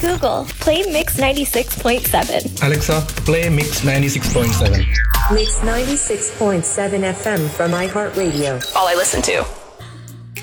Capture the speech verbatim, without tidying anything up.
Google, play Mix ninety-six point seven. Alexa, play Mix ninety-six point seven. Mix ninety-six point seven F M from iHeartRadio. All I listen to.